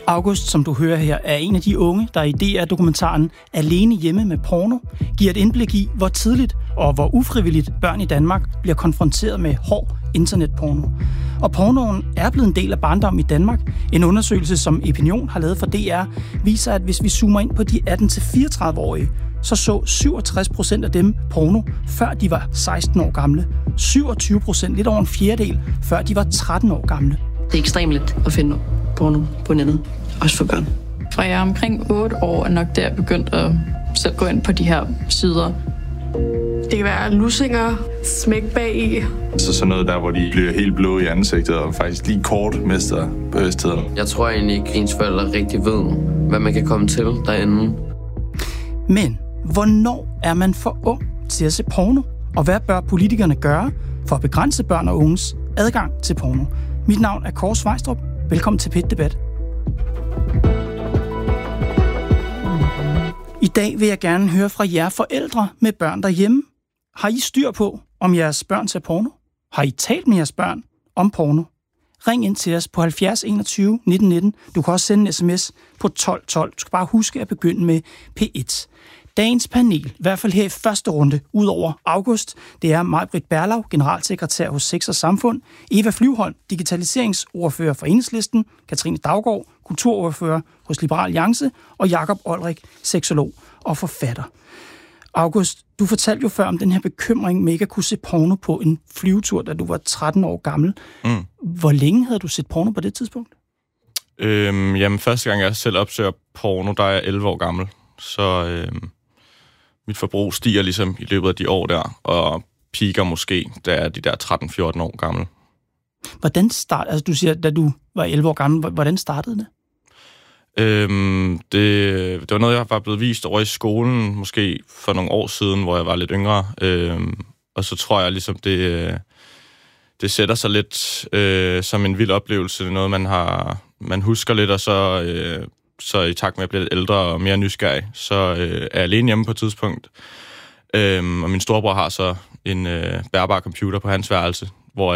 August, som du hører her, er en af de unge, der i DR-dokumentaren Alene hjemme med porno giver et indblik i, hvor tidligt og hvor ufrivilligt børn i Danmark bliver konfronteret med hård internetporno. Og pornoen er blevet en del af barndommen i Danmark. En undersøgelse, som Opinion har lavet for DR, viser, at hvis vi zoomer ind på de 18-34-årige, så 67% af dem porno, før de var 16 år gamle. 27%, lidt over en fjerdedel, før de var 13 år gamle. Det er ekstremt let at finde porno på nettet, også for børn. Fra jeg er omkring 8 år, er nok der jeg begyndt at selv gå ind på de her sider. Det kan være lussinger, smæk bag i. Så sådan noget der, hvor de bliver helt blå i ansigtet og faktisk lige kort mister bevidstheden. Jeg tror egentlig ikke, ens forældre rigtig ved, hvad man kan komme til derinde. Men hvornår er man for ung til at se porno? Og hvad bør politikerne gøre for at begrænse børn og unges adgang til porno? Mit navn er Kåre Svejstrup. Velkommen til Pet Debat. I dag vil jeg gerne høre fra jer forældre med børn derhjemme. Har I styr på, om jeres børn ser porno? Har I talt med jeres børn om porno? Ring ind til os på 70 21 19 19. Du kan også sende en sms på 12 12. Du skal bare huske at begynde med P1. Dagens panel, i hvert fald her i første runde, ud over August, det er Maj-Britt Berlau, generalsekretær hos Sex og Samfund, Eva Flyvholm, digitaliseringsordfører for Enhedslisten, Katrine Daugaard, kulturordfører hos Liberal Alliance, og Jakob Olrik, seksolog og forfatter. August, du fortalte jo før om den her bekymring med ikke at kunne se porno på en flyvetur, da du var 13 år gammel. Hvor længe havde du set porno på det tidspunkt? Jamen, første gang jeg selv opsøger porno, der er jeg 11 år gammel. Så mit forbrug stiger ligesom i løbet af de år der, og piker måske, da jeg er de der 13-14 år gammel. Hvordan startede, altså du siger, da du var 11 år gammel, hvordan startede det? Det var noget, jeg var blevet vist over i skolen, måske for nogle år siden, hvor jeg var lidt yngre. Og så tror jeg ligesom, det sætter sig lidt som en vild oplevelse. Det er noget, man husker lidt, og så i takt med at blive lidt ældre og mere nysgerrig, så er jeg alene hjemme på et tidspunkt. Og min storebror har så en bærbar computer på hans værelse, hvor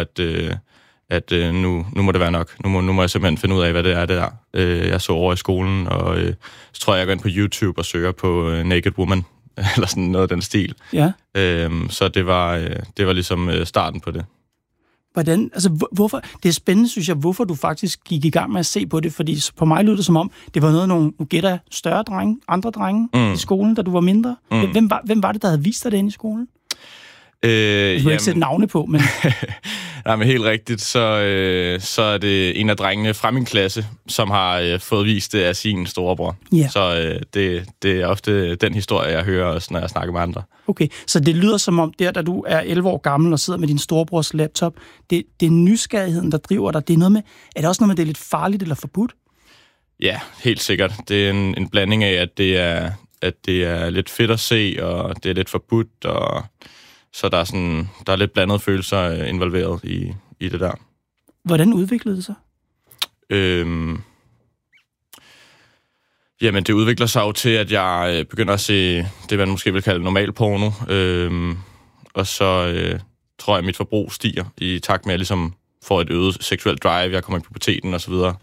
nu må det være nok. Nu må jeg simpelthen finde ud af, hvad det er, det der. Jeg så over i skolen, og så tror jeg går ind på YouTube og søger på Naked Woman, eller sådan noget af den stil. Ja. Så det var ligesom starten på det. Hvordan, altså hvorfor, det er spændende, synes jeg, hvorfor du faktisk gik i gang med at se på det, fordi på mig lød det som om, det var noget, nu gætter større drenge, andre drenge i skolen, da du var mindre. Hvem var det, der havde vist dig det inde i skolen? Du vil ikke sætte navne på, men... Nej, men helt rigtigt, så er det en af drengene fra min klasse, som har fået vist det af sin storebror. Yeah. Så det er ofte den historie, jeg hører også, når jeg snakker med andre. Okay, så det lyder som om, da du er 11 år gammel og sidder med din storebrors laptop, det er nysgerrigheden, der driver dig. Det er noget med, er det også noget med, det er lidt farligt eller forbudt? Ja, helt sikkert. Det er en blanding af, at det er lidt fedt at se, og det er lidt forbudt, og... Så der er lidt blandede følelser involveret i det der. Hvordan udviklede det sig? Jamen, det udvikler sig jo til, at jeg begynder at se det, man måske vil kalde normal porno. Og så tror jeg, at mit forbrug stiger i takt med, at jeg ligesom får et øget seksuelt drive. Jeg kommer i puberteten og så videre.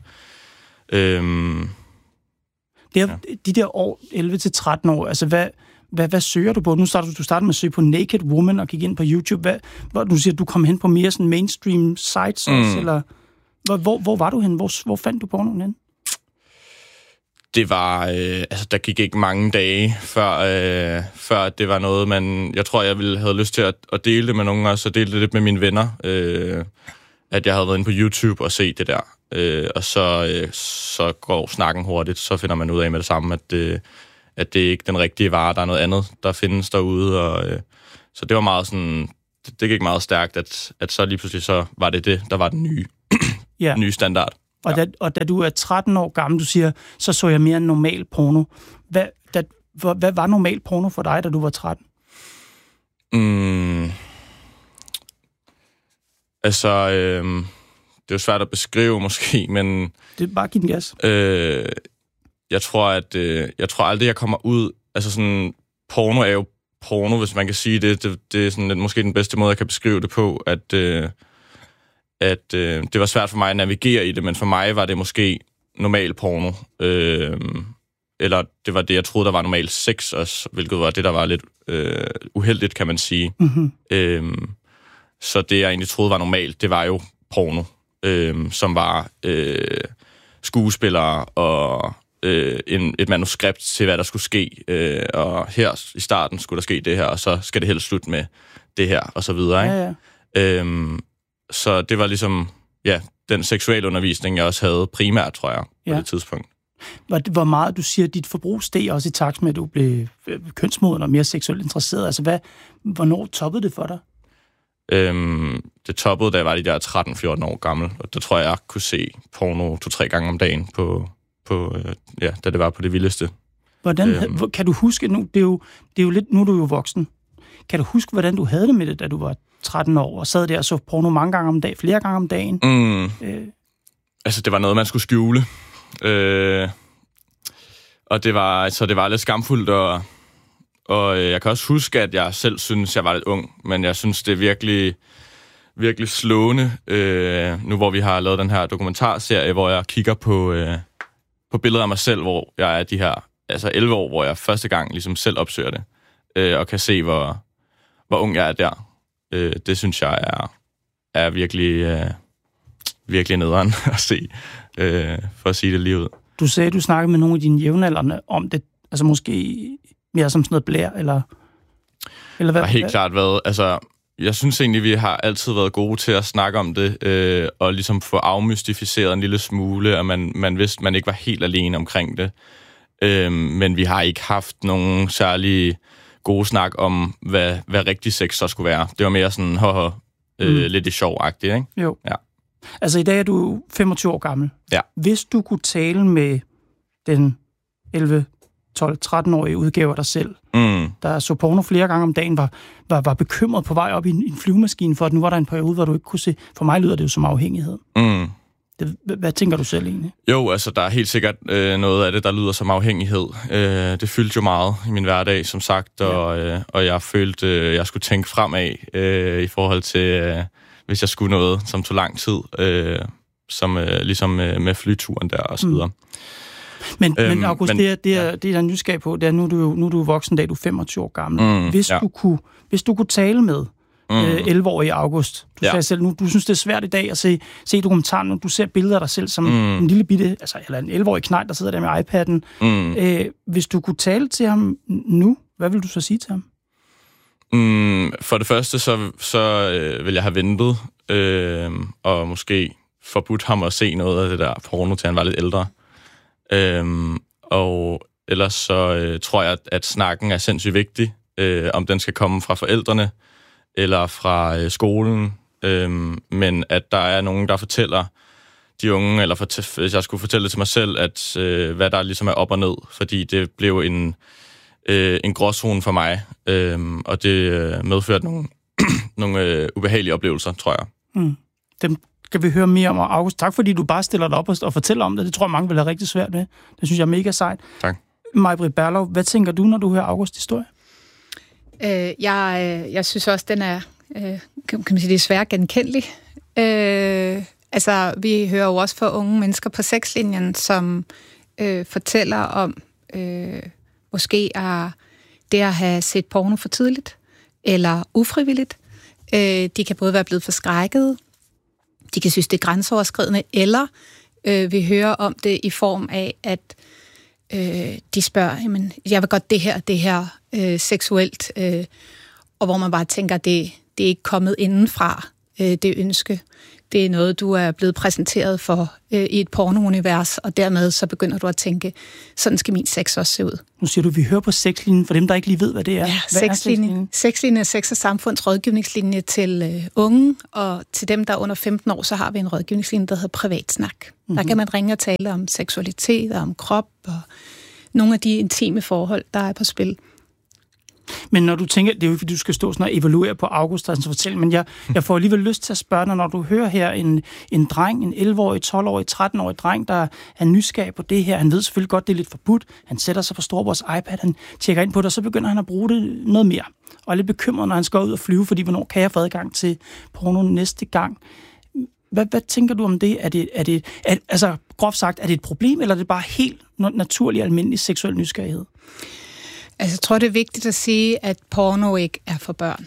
De der år, 11-13 år, altså hvad søger du på? Nu startede med at søge på Naked Woman og gik ind på YouTube. Du siger, du kom hen på mere sådan mainstream sites også, eller hvor var du hen? Hvor fandt du pornoen hen? Det var, der gik ikke mange dage, før det var noget, jeg tror, jeg havde lyst til at dele det med nogen, og så dele det lidt med mine venner, at jeg havde været inde på YouTube og set det der. Og så går snakken hurtigt, så finder man ud af med det samme, at det ikke er den rigtige vare, der er noget andet, der findes derude, og så det var meget sådan, det gik meget stærkt, at så lige pludselig så var det, der var den nye standard. Og da du er 13 år gammel, du siger, så jeg mere normal porno. Hvad var normal porno for dig, da du var 13? Det er jo svært at beskrive måske, men... Det er bare at give den gas. Jeg tror aldrig, jeg kommer ud... Altså sådan, porno er jo porno, hvis man kan sige det. Det er sådan måske den bedste måde, jeg kan beskrive det på, at det var svært for mig at navigere i det, men for mig var det måske normal porno. Eller det var det, jeg troede, der var normal sex også, hvilket var det, der var lidt uheldigt, kan man sige. Mm-hmm. Så det, jeg egentlig troede var normalt, det var jo porno, som var skuespillere og et manuskript til, hvad der skulle ske. Og her i starten skulle der ske det her, og så skal det helst slutte med det her, og så videre. Ikke? Ja. Så det var ligesom den seksuelle undervisning, jeg også havde primært, tror jeg, på det tidspunkt. Hvor meget, du siger, dit forbrug steg også i takt med, at du blev kønsmoden og mere seksuelt interesseret. Altså, hvornår toppede det for dig? Det toppede, da jeg var de der 13-14 år gammel, og der tror jeg kunne se porno 2-3 gange om dagen, da det var på det vildeste. Hvordan, kan du huske, nu, det er jo lidt, nu er du jo voksen, kan du huske, hvordan du havde det med det, da du var 13 år, og sad der og så porno mange gange om dagen, flere gange om dagen? Altså, det var noget, man skulle skjule. Og det var lidt skamfuldt, og jeg kan også huske, at jeg selv synes, jeg var lidt ung, men jeg synes, det er virkelig, virkelig slående, nu hvor vi har lavet den her dokumentarserie, hvor jeg kigger på billeder af mig selv, hvor jeg er de her 11 år, hvor jeg første gang ligesom selv opsøger det, og kan se, hvor ung jeg er der. Det synes jeg er virkelig, virkelig nederen at se, for at sige det lige ud. Du sagde, du snakkede med nogle af dine jævnaldrende om det, altså måske mere som sådan noget blær, eller hvad? Det har helt klart været, altså, jeg synes egentlig, vi har altid været gode til at snakke om det, og ligesom få afmystificeret en lille smule, og man vidste, man ikke var helt alene omkring det. Men vi har ikke haft nogen særlig gode snak om, hvad rigtig sex så skulle være. Det var mere sådan, lidt i sjov-agtigt, ikke? Jo. Ja. Altså, i dag er du 25 år gammel. Ja. Hvis du kunne tale med den 11, 12, 13-årige udgave af dig selv, der så porno flere gange om dagen, var bekymret på vej op i en flyvemaskine, for at nu var der en periode, hvor du ikke kunne se. For mig lyder det jo som afhængighed. Hvad tænker du selv egentlig? Jo, altså, der er helt sikkert noget af det, der lyder som afhængighed. Det fyldte jo meget i min hverdag, som sagt, og jeg følte, jeg skulle tænke fremad i forhold til, hvis jeg skulle noget, som tog lang tid, ligesom med flyturen der og så videre. Men August, det er jeg nysgerrig på, det er, nu er du voksen dag, du er 25 år gammel. Hvis du kunne tale med 11-årige August, du sagde selv nu, du synes, det er svært i dag at se dokumentaren, når du ser billeder af dig selv som en lille bitte, eller en 11-årig knejt, der sidder der med iPad'en. Hvis du kunne tale til ham nu, hvad vil du så sige til ham? For det første, så vil jeg have ventet, og måske forbudt ham at se noget af det der porno, til han var lidt ældre. Og ellers så tror jeg, at snakken er sindssygt vigtig, om den skal komme fra forældrene eller fra skolen, men at der er nogen, der fortæller de unge, eller hvis jeg skulle fortælle det til mig selv, at hvad der ligesom er op og ned, fordi det blev en gråzone for mig, og det medførte nogle ubehagelige oplevelser, tror jeg. Dem skal vi høre mere om. August, tak fordi du bare stiller dig op og fortæller om det. Det tror jeg, mange vil have rigtig svært med. Det synes jeg er mega sejt. Tak. Maj-Britt Berlov, hvad tænker du, når du hører Augusts historie? Jeg synes også, den er, kan man sige, det er svært genkendelig. Altså, vi hører jo også fra unge mennesker på sexlinjen, som fortæller om måske det at have set porno for tidligt, eller ufrivilligt. De kan både være blevet forskrækket, de kan synes, det er grænseoverskridende, eller vi hører om det i form af, at de spørger, jamen, jeg vil godt det her seksuelt, og hvor man bare tænker, det er ikke kommet indenfra, det ønske. Det er noget, du er blevet præsenteret for i et pornounivers, og dermed så begynder du at tænke, sådan skal min sex også se ud. Nu siger du, vi hører på sexlinjen, for dem, der ikke lige ved, hvad det er. Ja, sexlinjen. Sexlinjen er Sex og Samfunds rådgivningslinje til unge, og til dem, der er under 15 år, så har vi en rådgivningslinje, der hedder Privatsnak. Der kan man ringe og tale om seksualitet og om krop, og nogle af de intime forhold, der er på spil. Men når du tænker, det er jo ikke, fordi du skal stå sådan og evaluere på August, og fortælle, men jeg får alligevel lyst til at spørge dig, når du hører her en dreng, en 11-årig, 12-årig, 13-årig dreng, der er nysgerrig på det her. Han ved selvfølgelig godt, det er lidt forbudt. Han sætter sig på storebrors iPad, han tjekker ind på det, og så begynder han at bruge det noget mere. Og er lidt bekymret, når han skal ud og flyve, fordi hvornår kan jeg få adgang til porno næste gang? Hvad tænker du om det? Altså, groft sagt, er det et problem, eller er det bare helt naturlig, almindelig seksuel nysgerrighed? Altså, jeg tror, det er vigtigt at sige, at porno ikke er for børn.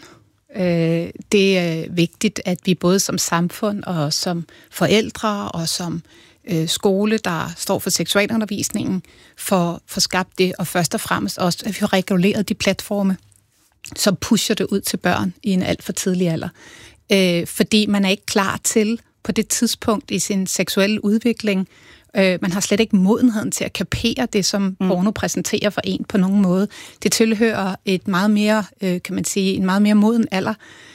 Det er vigtigt, at vi både som samfund og som forældre og som skole, der står for seksualundervisningen, får skabt det, og først og fremmest også, at vi har reguleret de platforme, som pusher det ud til børn i en alt for tidlig alder. Fordi man er ikke klar til på det tidspunkt i sin seksuelle udvikling. Man har slet ikke modenheden til at kapere det, som porno præsenterer for en på nogen måde. Det tilhører et meget mere, kan man sige, en meget mere moden alder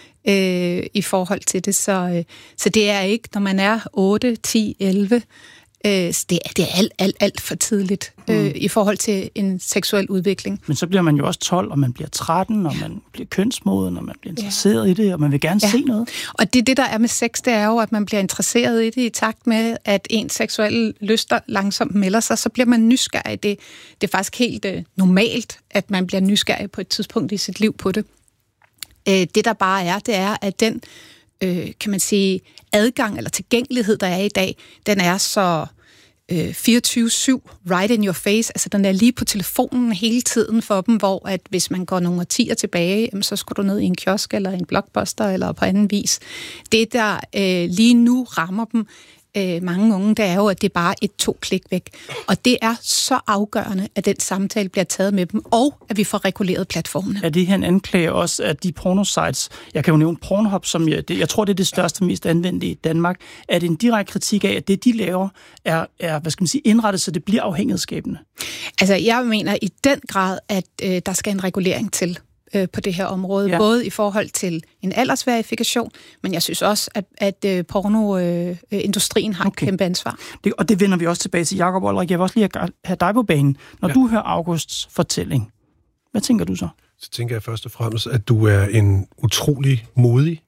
i forhold til det. Så det er ikke, når man er 8, 10, 11, det er alt for tidligt i forhold til en seksuel udvikling. Men så bliver man jo også 12, og man bliver 13, og man bliver kønsmoden, og man bliver interesseret i det, og man vil gerne se noget. Og det, der er med sex, det er jo, at man bliver interesseret i det i takt med, at ens seksuelle lyster langsomt melder sig, så bliver man nysgerrig. Det er faktisk helt normalt, at man bliver nysgerrig på et tidspunkt i sit liv på det. Det, der bare er, det er, at den kan man sige, adgang eller tilgængelighed, der er i dag, den er så 24/7, right in your face, altså den er lige på telefonen hele tiden for dem, hvor at hvis man går nogle årtier tilbage, så skulle du ned i en kiosk eller en blockbuster eller på anden vis. Det, der lige nu rammer dem, mange unge, det er jo, at det er bare 1-2 klik væk. Og det er så afgørende, at den samtale bliver taget med dem, og at vi får reguleret platformene. Er det her en anklage også, at de pornosites, jeg kan jo nævne Pornhub, som jeg tror, det er det største, mest anvendte i Danmark, er det en direkte kritik af, at det, de laver, er hvad skal man sige, indrettet, så det bliver afhængighedsskabende? Altså, jeg mener i den grad, at der skal en regulering til på det her område, både i forhold til en aldersverifikation, men jeg synes også, at pornoindustrien har et kæmpe ansvar. Og det vender vi også tilbage til. Jakob Olrik, jeg vil også lige have dig på banen. Når du hører Augusts fortælling, hvad tænker du så? Så tænker jeg først og fremmest, at du er en utrolig modig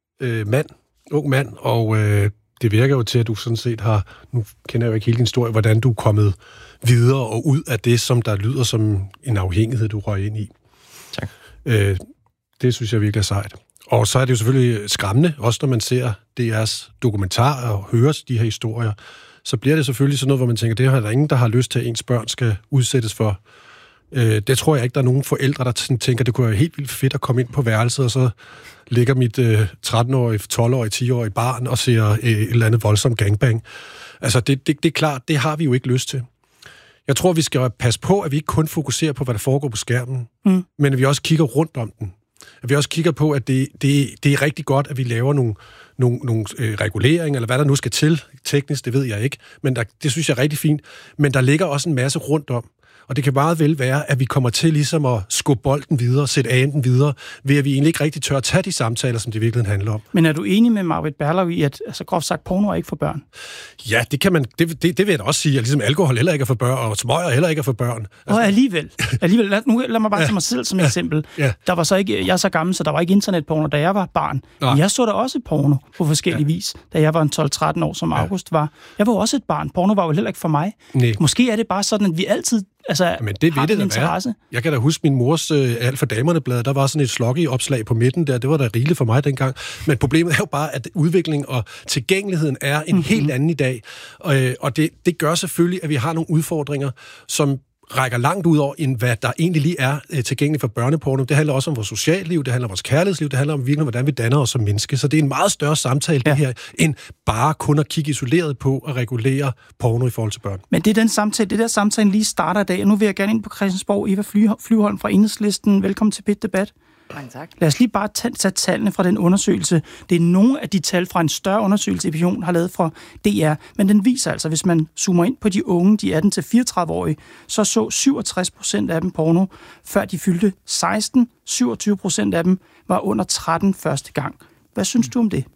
ung mand, og det virker jo til, at du sådan set har, nu kender jeg jo ikke hele din historie, hvordan du er kommet videre og ud af det, som der lyder som en afhængighed, du røg ind i. Tak. Det synes jeg virkelig er sejt. Og så er det jo selvfølgelig skræmmende, også når man ser DR's dokumentarer og hører de her historier, så bliver det selvfølgelig sådan noget, hvor man tænker, det er der ingen, der har lyst til, at ens børn skal udsættes for. Det tror jeg ikke, der er nogen forældre, der tænker, det kunne være helt vildt fedt at komme ind på værelset, og så ligger mit 13-årige, 12-årige, 10-årige barn og ser et eller andet voldsomt gangbang. Altså, det er klart, det har vi jo ikke lyst til. Jeg tror, vi skal passe på, at vi ikke kun fokuserer på, hvad der foregår på skærmen, men at vi også kigger rundt om den. At vi også kigger på, at det er rigtig godt, at vi laver nogle reguleringer, eller hvad der nu skal til teknisk, det ved jeg ikke, men det synes jeg er rigtig fint. Men der ligger også en masse rundt om. Og det kan meget vel være, at vi kommer til ligesom at skubbe bolden videre, sætte anden videre, ved at vi egentlig ikke rigtig tør at tage de samtaler, som det virkelig handler om. Men er du enig med Marit Berlau i, at altså, groft sagt, porno er ikke for børn? Ja, det kan man. Det vil jeg da også sige, at ligesom alkohol heller ikke er for børn, og smøger heller ikke er for børn. Altså, og alligevel lad mig bare tage mig selv som eksempel. Ja. Der var så ikke, jeg er så gammel, så der var ikke internetporno, da jeg var barn. Men jeg så da også porno på forskellige vis, da jeg var en 12-13 år, som August var. Jeg var jo også et barn. Porno var jo heller ikke for mig. Nej. Måske er det bare sådan, at vi altid men det har det interesse. Jeg kan da huske min mors Alt for damerne-blad, der var sådan et sloggy-opslag på midten der, det var da rigeligt for mig dengang. Men problemet er jo bare, at udvikling og tilgængeligheden er en helt anden i dag. Og det gør selvfølgelig, at vi har nogle udfordringer, som rækker langt ud over, end hvad der egentlig lige er tilgængeligt for børneporno. Det handler også om vores socialliv, det handler om vores kærlighedsliv, det handler om virkelig, hvordan vi danner os som menneske. Så det er en meget større samtale, det her, end bare kun at kigge isoleret på at regulere porno i forhold til børn. Men det er den samtale, det der samtalen lige starter i dag, og nu vil jeg gerne ind på Christiansborg. Eva Flyvholm fra Enhedslisten. Velkommen til Pit Debat. Mange tak. Lad os lige bare tage tallene fra den undersøgelse. Det er nogle af de tal fra en større undersøgelse, Epion har lavet fra DR, men den viser altså, hvis man zoomer ind på de unge, de 18-34-årige, så 67% af dem porno, før de fyldte 16. 27% af dem var under 13 første gang. Hvad synes du om det?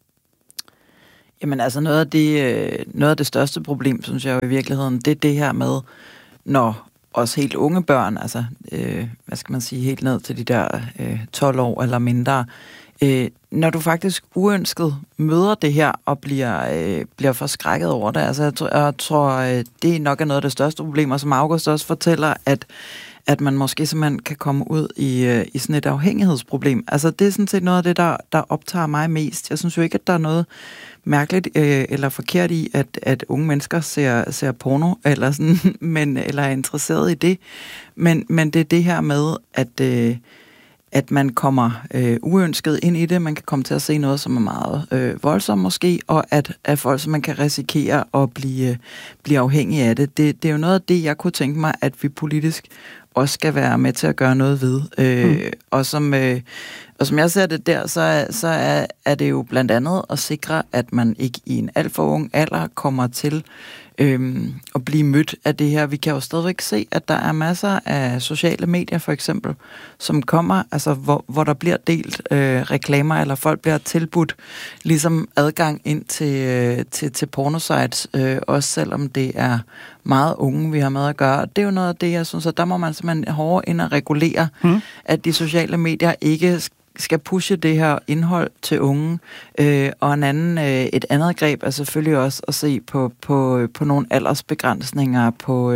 Jamen altså noget af det største problem, synes jeg jo i virkeligheden, det er det her med, når også helt unge børn, altså, hvad skal man sige, helt ned til de der 12 år eller mindre, når du faktisk uønsket møder det her og bliver forskrækket over det. Altså, jeg tror, det nok er noget af det største problemer, som August også fortæller, at man måske simpelthen kan komme ud i sådan et afhængighedsproblem. Altså, det er sådan set noget af det, der optager mig mest. Jeg synes jo ikke, at der er noget mærkeligt eller forkert i, at unge mennesker ser porno, eller sådan, eller er interesseret i det. Men det er det her med, at man kommer uønsket ind i det. Man kan komme til at se noget, som er meget voldsomt måske, og at folk, som man kan risikere at blive afhængig af det. Det er jo noget af det, jeg kunne tænke mig, at vi politisk også skal være med til at gøre noget ved. Og som jeg ser det der, så er det jo blandt andet at sikre, at man ikke i en alt for ung alder kommer til at blive mødt af det her. Vi kan jo stadigvæk se, at der er masser af sociale medier, for eksempel, som kommer, altså hvor der bliver delt reklamer, eller folk bliver tilbudt ligesom adgang ind til pornosites, også selvom det er meget unge, vi har med at gøre. Det er jo noget af det, jeg synes, at der må man simpelthen hårdere ind og regulere, at de sociale medier ikke skal pushe det her indhold til unge. Og et andet greb er selvfølgelig også at se på nogle aldersbegrænsninger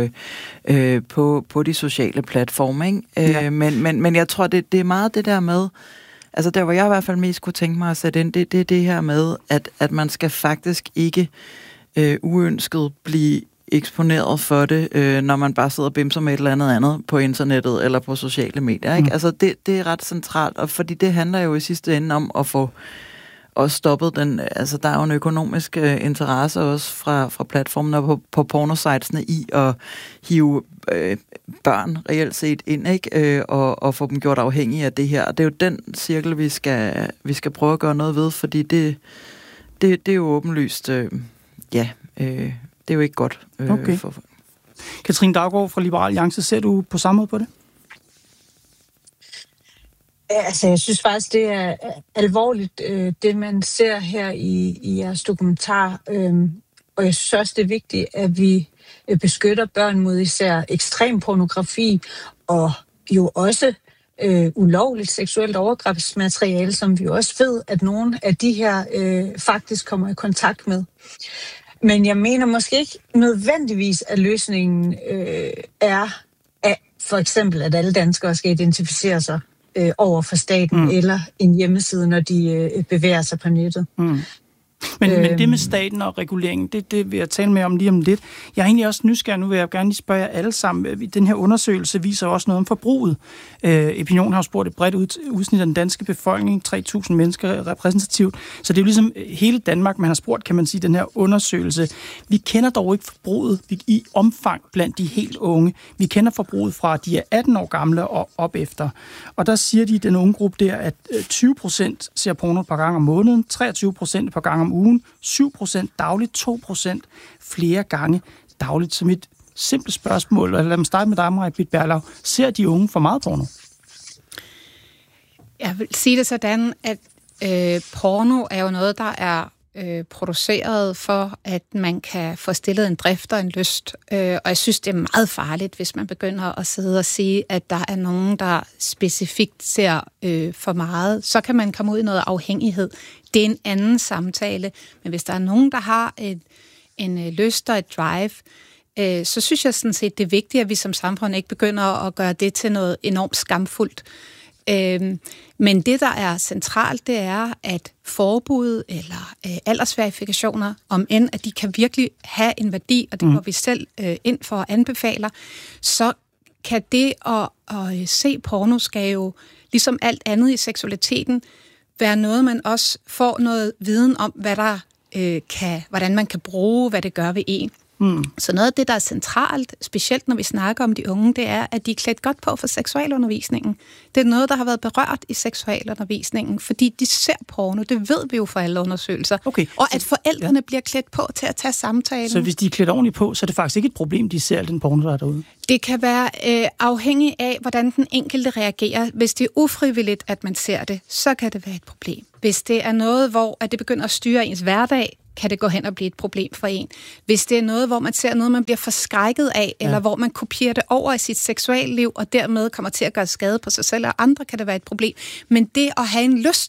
på de sociale platforme. Ikke? Ja. Men jeg tror, det er meget det der med, altså der, hvor jeg i hvert fald mest kunne tænke mig at sætte ind, det er det her med, at man skal faktisk ikke uønsket blive eksponeret for det, når man bare sidder og bimser med et eller andet på internettet eller på sociale medier. Ikke? Altså det er ret centralt, og fordi det handler jo i sidste ende om at få også stoppet den, altså der er jo en økonomisk interesse også fra platformen og på pornositesene i at hive børn reelt set ind, ikke? Og få dem gjort afhængige af det her. Og det er jo den cirkel, vi skal prøve at gøre noget ved, fordi det er jo åbenlyst, det er jo ikke godt. Okay. Katrine Daugaard fra Liberal Alliance, ser du på samme måde på det? Altså, jeg synes faktisk, det er alvorligt, det man ser her i jeres dokumentar. Og jeg synes også, det er vigtigt, at vi beskytter børn mod især ekstrem pornografi og jo også ulovligt seksuelt overgrebsmateriale, som vi også ved, at nogle af de her faktisk kommer i kontakt med. Men jeg mener måske ikke nødvendigvis, at løsningen er for eksempel, at alle danskere skal identificere sig over for staten eller en hjemmeside, når de bevæger sig på nettet. Men det med staten og reguleringen, det vil jeg tale med om lige om lidt. Jeg er egentlig også nysgerrig, nu vil jeg gerne lige spørge jer alle sammen. Den her undersøgelse viser også noget om forbruget. Opinion har jo spurgt et bredt udsnit af den danske befolkning, 3.000 mennesker repræsentativt. Så det er jo ligesom hele Danmark, man har spurgt, kan man sige, den her undersøgelse. Vi kender dog ikke forbruget i omfang blandt de helt unge. Vi kender forbruget fra de er 18 år gamle og op efter. Og der siger de i den unge gruppe der, at 20% ser porno et par gange om måneden, 23% et par gange om ugen, 7% dagligt, 2% flere gange dagligt. Som et simpelt spørgsmål, lad mig starte med dig, Maja Berlau. Ser de unge for meget porno? Jeg vil sige det sådan, at porno er jo noget, der er produceret for, at man kan få stillet en drift og en lyst. Og jeg synes, det er meget farligt, hvis man begynder at sidde og sige, at der er nogen, der specifikt ser for meget. Så kan man komme ud i noget afhængighed. Det er en anden samtale. Men hvis der er nogen, der har en lyst og et drive, så synes jeg sådan set, det er vigtigt, at vi som samfund ikke begynder at gøre det til noget enormt skamfuldt. Men det, der er centralt, det er, at forbud eller aldersverifikationer, om end at de kan virkelig have en værdi, og det går vi selv ind for at anbefale, så kan det at se porno skal jo, ligesom alt andet i seksualiteten, være noget, man også får noget viden om, hvad der hvordan man kan bruge, hvad det gør ved en. Så noget af det, der er centralt, specielt når vi snakker om de unge, det er, at de er klædt godt på for seksualundervisningen. Det er noget, der har været berørt i seksualundervisningen, fordi de ser porno, det ved vi jo fra alle undersøgelser. Okay. Og at forældrene bliver klædt på til at tage samtalen. Så hvis de er klædt ordentligt på, så er det faktisk ikke et problem, de ser den porno, der er derude? Det kan være afhængig af, hvordan den enkelte reagerer. Hvis det er ufrivilligt, at man ser det, så kan det være et problem. Hvis det er noget, hvor at det begynder at styre ens hverdag, kan det gå hen og blive et problem for en. Hvis det er noget, hvor man ser noget, man bliver forskrækket af, eller hvor man kopierer det over i sit seksualliv, og dermed kommer til at gøre skade på sig selv og andre, kan det være et problem. Men det at have en lyst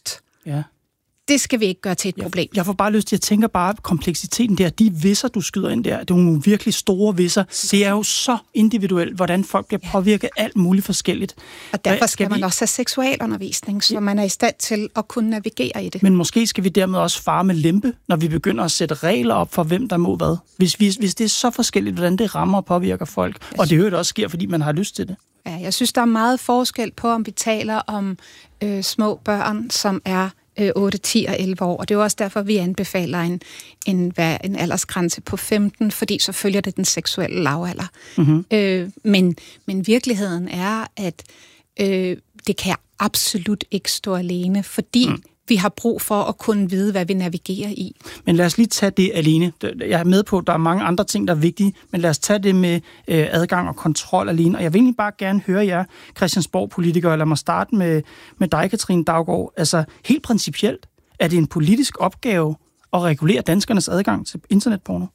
Ja. Det skal vi ikke gøre til et problem. Jeg får bare lyst til, at tænke bare kompleksiteten der. De visser, du skyder ind der, det er nogle virkelig store visser. Det er jo så individuelt, hvordan folk bliver påvirket alt muligt forskelligt. Og derfor skal man også have seksualundervisning, så man er i stand til at kunne navigere i det. Men måske skal vi dermed også fare med lempe, når vi begynder at sætte regler op for, hvem der må hvad. Hvis det er så forskelligt, hvordan det rammer og påvirker folk. Og det hører også sker, fordi man har lyst til det. Ja, jeg synes, der er meget forskel på, om vi taler om små børn, som er 8, 10 og 11 år, og det er jo også derfor, vi anbefaler en aldersgrænse på 15, fordi så følger det den seksuelle lavalder. Mm-hmm. Men virkeligheden er, at det kan absolut ikke stå alene, fordi vi har brug for at kunne vide, hvad vi navigerer i. Men lad os lige tage det alene. Jeg er med på, at der er mange andre ting, der er vigtige, men lad os tage det med adgang og kontrol alene. Og jeg vil egentlig bare gerne høre jer, Christiansborg-politikere, lad mig starte med dig, Katrine Daugaard. Altså, helt principielt, er det en politisk opgave at regulere danskernes adgang til internetporno?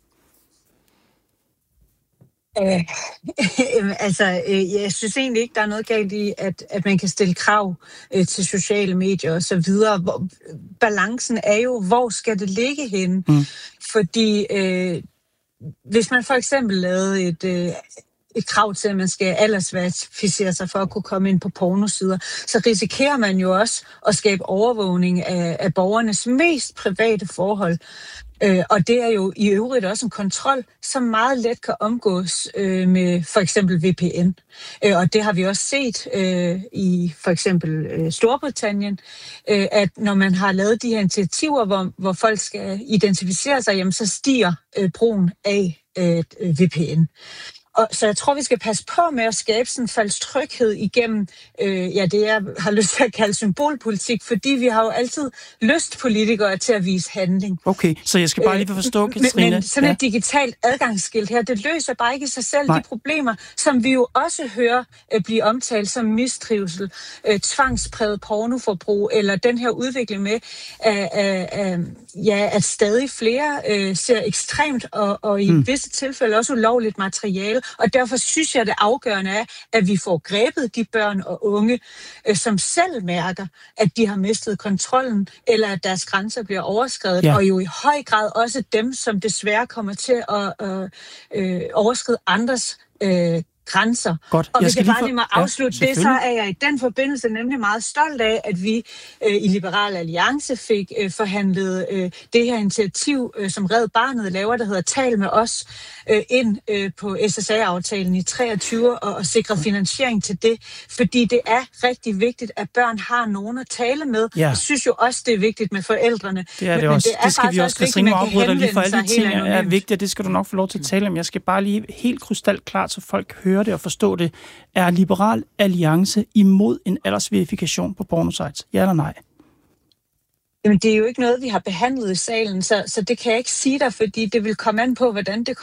Jeg synes egentlig ikke, der er noget galt i, at man kan stille krav til sociale medier og så videre. Balancen er jo, hvor skal det ligge henne? Fordi hvis man for eksempel lavede et krav til, at man skal aldersverificere sig for at kunne komme ind på pornosider, så risikerer man jo også at skabe overvågning af borgernes mest private forhold. Og det er jo i øvrigt også en kontrol, som meget let kan omgås med for eksempel VPN. Og det har vi også set i for eksempel Storbritannien, at når man har lavet de her initiativer, hvor folk skal identificere sig, jamen, så stiger brugen af VPN. Så jeg tror, vi skal passe på med at skabe sådan en falsk tryghed igennem, det jeg har lyst til at kalde symbolpolitik, fordi vi har jo altid lyst politikere til at vise handling. Okay, så jeg skal bare lige forstå, Katrine. Men sådan et digitalt adgangsskilt her, det løser bare ikke i sig selv de problemer, som vi jo også hører blive omtalt som mistrivsel, tvangspræget pornoforbrug, eller den her udvikling med, at stadig flere ser ekstremt og i visse tilfælde også ulovligt materiale. Og derfor synes jeg, det afgørende er, at vi får grebet de børn og unge, som selv mærker, at de har mistet kontrollen, eller at deres grænser bliver overskredet. Ja. Og jo i høj grad også dem, som desværre kommer til at overskride andres grænser. Godt. Og hvis jeg bare lige må afslutte det, så er jeg i den forbindelse nemlig meget stolt af, at vi i Liberal Alliance fik forhandlet det her initiativ, som Red Barnet laver, der hedder Tal med os, ind på SSA-aftalen i 23 og sikre finansiering til det, fordi det er rigtig vigtigt, at børn har nogen at tale med. Ja. Jeg synes jo også, det er vigtigt med forældrene. Det er det også. Det skal vi også, Katrine, afbryde lige for alle de ting er vigtigt, og det skal du nok få lov til at tale om. Jeg skal bare lige helt krystalklart, så folk hører det og forstå det. Er Liberal Alliance imod en aldersverifikation på pornosites? Ja eller nej? Jamen, det er jo ikke noget, vi har behandlet i salen, så det kan jeg ikke sige dig, fordi det vil komme an på, hvordan det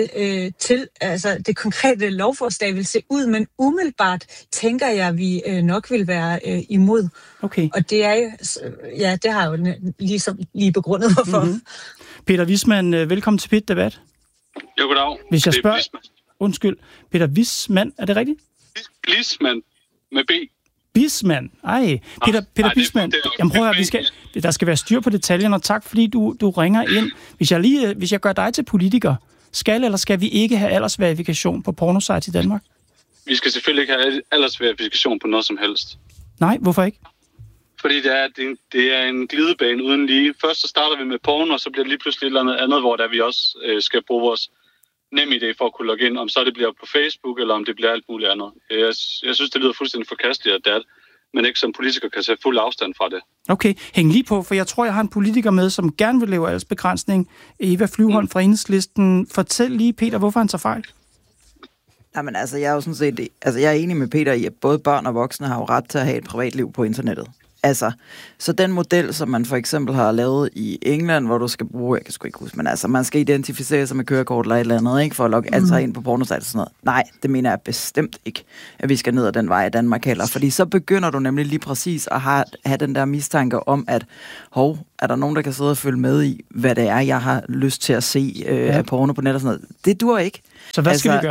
konkrete lovforslag vil se ud, men umiddelbart tænker jeg, at vi nok vil være imod. Okay. Og det er jo, det har jo lige begrundet hvorfor. Mm-hmm. Peter Wismann, velkommen til Pit Debat. Jo, goddag. Hvis jeg spørger... Undskyld, Peter Wismann, er det rigtigt? Wismann med B. Bisman. Peter Bisman. Jamen prøv at høre, der skal være styr på detaljerne, og tak fordi du ringer ind. Hvis jeg gør dig til politiker, skal eller skal vi ikke have aldersverifikation på pornosites i Danmark? Vi skal selvfølgelig ikke have aldersverifikation på noget som helst. Nej, hvorfor ikke? Fordi det er en glidebane uden lige. Først så starter vi med porno, og så bliver det lige pludselig et eller andet, hvor der vi også skal bruge vores NemID for at kunne logge ind, om så det bliver på Facebook, eller om det bliver alt muligt andet. Jeg synes, det lyder fuldstændig forkasteligt, at det er, men ikke som politiker kan se fuld afstand fra det. Okay, hæng lige på, for jeg tror, jeg har en politiker med, som gerne vil lave aldersbegrænsning. Eva Flyvholm fra Enhedslisten. Fortæl lige, Peter, hvorfor han tager fejl. Jamen altså, jeg er jo sådan set, jeg er enig med Peter i, at både børn og voksne har jo ret til at have et privatliv på internettet. Altså, så den model, som man for eksempel har lavet i England, hvor du skal bruge, jeg kan sgu ikke huske, men altså, man skal identificere sig med kørekort eller et eller andet, ikke, for at logge alt ind på pornosites og sådan noget. Nej, det mener jeg bestemt ikke, at vi skal ned ad den vej i Danmark heller, fordi så begynder du nemlig lige præcis at have den der mistanke om, at er der nogen, der kan sidde og følge med i, hvad det er, jeg har lyst til at se af porno på net og sådan noget. Det dur ikke. Så hvad skal vi gøre?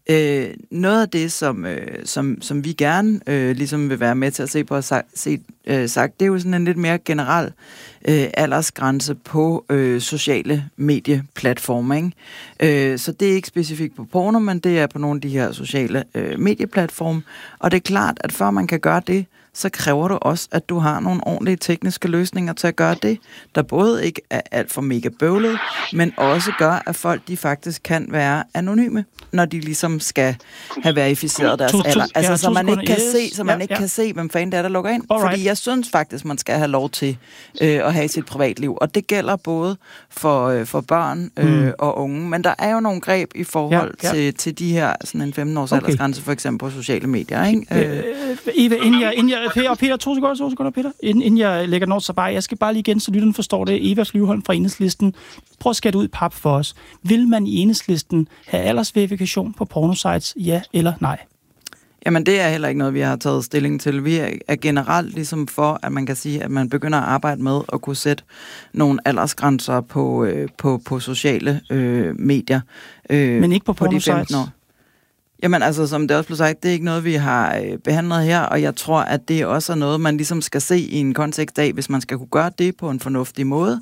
Noget af det, som vi gerne ligesom vil være med til at se på og sagt, det er jo sådan en lidt mere generel aldersgrænse på sociale medieplatforme, ikke? Så det er ikke specifikt på porno, men det er på nogle af de her sociale medieplatforme. Og det er klart, at før man kan gøre det, så kræver du også, at du har nogle ordentlige tekniske løsninger til at gøre det, der både ikke er alt for mega bøvlet, men også gør, at folk de faktisk kan være anonyme, når de ligesom skal have verificeret deres alder. Altså, så man ikke kan se, hvem fanden det er, der logger ind. Alright. Fordi jeg synes faktisk, man skal have lov til at have sit privatliv. Og det gælder både for børn og unge. Men der er jo nogle greb i forhold til de her sådan en 15-års aldersgrænse, for eksempel på sociale medier, ikke? Eva, Peter, to sekunder, Peter. Inden jeg lægger noget så bare, jeg skal bare lige igen, så lytteren forstår det. Eva Flyvholm fra Enhedslisten. Prøv at skære ud i pap for os. Vil man i Enhedslisten have aldersverifikation på pornosites, ja eller nej? Jamen, det er heller ikke noget, vi har taget stilling til. Vi er generelt ligesom for, at man kan sige, at man begynder at arbejde med at kunne sætte nogle aldersgrænser på sociale medier. Men ikke på pornosites? Jamen altså, som det også blev sagt, det er ikke noget, vi har behandlet her, og jeg tror, at det også er noget, man ligesom skal se i en kontekst af, hvis man skal kunne gøre det på en fornuftig måde.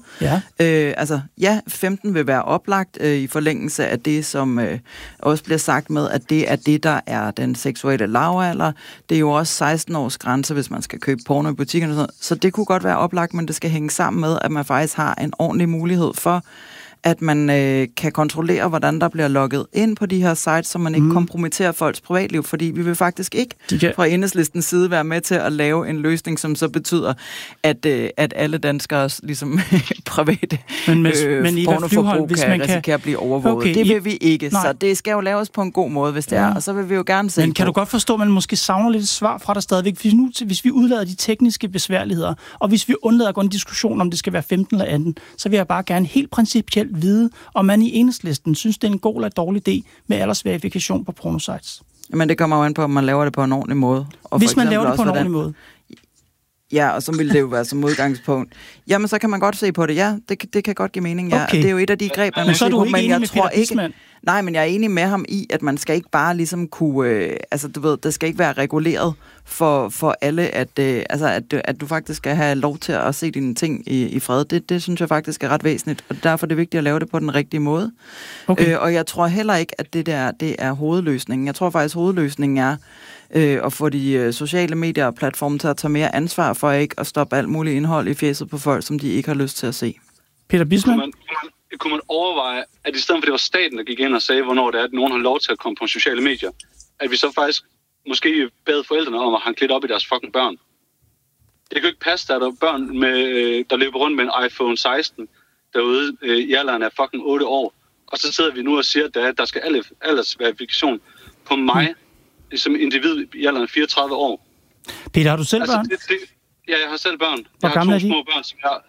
Ja. 15 vil være oplagt i forlængelse af det, som også bliver sagt med, at det er det, der er den seksuelle lavalder. Det er jo også 16 års grænse, hvis man skal købe porno i butikkerne og sådan noget. Så det kunne godt være oplagt, men det skal hænge sammen med, at man faktisk har en ordentlig mulighed for, at man kan kontrollere, hvordan der bliver logget ind på de her sites, så man ikke kompromitterer folks privatliv, fordi vi vil faktisk ikke fra Enhedslistens side være med til at lave en løsning, som så betyder, at alle danskers ligesom private pornoforbrug kan risikere at blive overvåget. Okay, det vil vi ikke, så det skal jo laves på en god måde, hvis det er, og så vil vi jo gerne se. Men kan du godt forstå, at man måske savner lidt svar fra dig stadigvæk? Hvis vi udlader de tekniske besværligheder, og hvis vi undlader at gå en diskussion om det skal være 15 eller 18, så vil jeg bare gerne helt principielt vide, om man i Enhedslisten synes, det er en god eller dårlig idé med aldersverifikation på pornosites. Men det kommer jo an på, om man laver det på en ordentlig måde. Og hvis man laver det på en ordentlig måde? Ja, og så vil det jo være som udgangspunkt. Jamen, så kan man godt se på det. Ja, det kan godt give mening, ja. Okay. Det er jo et af de greb, man må se på, men jeg tror ikke... Nej, men jeg er enig med ham i, at man skal ikke bare ligesom kunne... det skal ikke være reguleret for alle, at du faktisk skal have lov til at se dine ting i fred. Det synes jeg faktisk er ret væsentligt, og derfor er det vigtigt at lave det på den rigtige måde. Okay. Og jeg tror heller ikke, at det er hovedløsningen. Jeg tror faktisk, hovedløsningen er at få de sociale medier og platforme til at tage mere ansvar for ikke at stoppe alt muligt indhold i fjeset på folk, som de ikke har lyst til at se. Peter Bisman? Kunne man overveje, at i stedet for det var staten, der gik ind og sagde, hvornår det er, at nogen har lov til at komme på sociale medier, at vi så faktisk måske bad forældrene om at hanke lidt op i deres fucking børn. Det kan jo ikke passe, at der er børn, der løber rundt med en iPhone 16 derude i alderen af fucking 8 år, og så sidder vi nu og siger, at der skal aldersverifikation på mig som individ i alderen 34 år. Peter, har du selv børn? Ja, jeg har selv børn. Hvor jeg har 2 gamle små børn, som jeg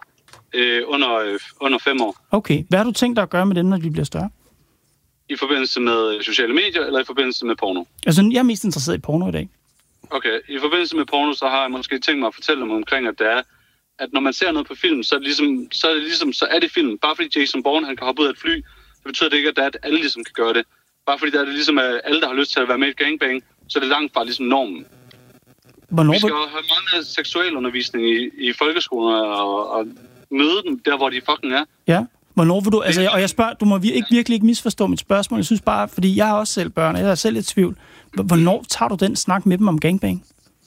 under 5 år. Okay. Hvad har du tænkt dig at gøre med dem, når de bliver større? I forbindelse med sociale medier, eller i forbindelse med porno? Altså, jeg er mest interesseret i porno i dag. Okay. I forbindelse med porno, så har jeg måske tænkt mig at fortælle dem omkring, at det er, at når man ser noget på film, så er det film. Bare fordi Jason Bourne, han kan hoppe ud af et fly, det betyder det ikke, at alle ligesom kan gøre det. Bare fordi der er det ligesom, at alle, der har lyst til at være med i et gangbang, så er det langt fra ligesom normen. Vi skal jo have meget seksuel undervisning i folkeskolen og møde dem der, hvor de fucking er. Ja. Hvornår vil du... Altså, og jeg spørger, du må virkelig ikke misforstå mit spørgsmål. Jeg synes bare, fordi jeg har også selv børn, og jeg er selv lidt tvivl. Hvornår tager du den snak med dem om gangbang?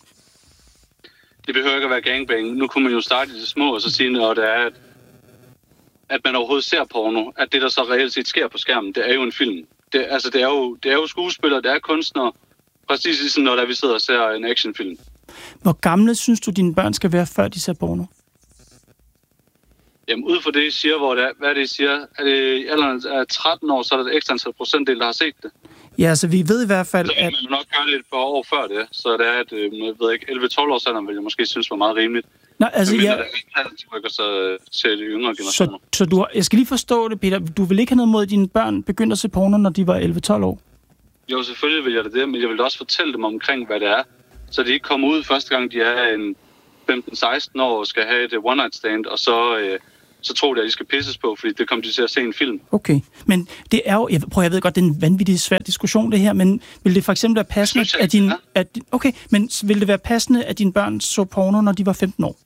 Det behøver ikke at være gangbang. Nu kunne man jo starte i det små, og så sige, når det er, at man overhovedet ser porno, at det, der så reelt set sker på skærmen, det er jo en film. Det er jo skuespillere, det er kunstnere. Præcis ligesom når vi sidder og ser en actionfilm. Hvor gamle synes du, dine børn skal være, før de ser porno? Jamen, ud fra det, I siger, hvad det, I siger, er det i alderen af 13 år, så er der et ekstra antal procentdel, der har set det. Ja, så vi ved i hvert fald, at... Så man nok gøre lidt på år før det, så det er, at jeg ved ikke, 11-12 års alderen vil jeg måske synes var meget rimeligt. Nå, altså, jeg... til de yngre generationer. Så jeg skal lige forstå det, Peter. Du vil ikke have noget mod, at dine børn begyndte at se porno, når de var 11-12 år? Jo, selvfølgelig vil jeg det, men jeg vil også fortælle dem omkring, hvad det er. Så de ikke kommer ud første gang, de er en 15-16 år og skal have et one-night stand, og så så tror de, at de skal pisses på, fordi det kommer de til at se en film. Okay, men det er jo, jeg ved godt, det er en vanvittig svær diskussion det her, men vil det for eksempel være passende, vil det være passende, at dine børn så porno, når de var 15 år?